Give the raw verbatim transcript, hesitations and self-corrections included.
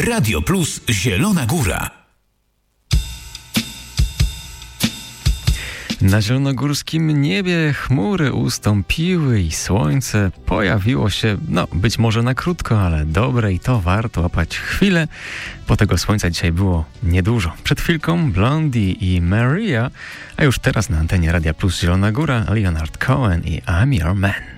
Radio Plus Zielona Góra. Na zielonogórskim niebie chmury ustąpiły i słońce pojawiło się, no być może na krótko, ale dobre i to warto łapać chwilę, bo tego słońca dzisiaj było niedużo. Przed chwilką Blondie i Maria, a już teraz na antenie Radia Plus Zielona Góra Leonard Cohen i I'm Your Man.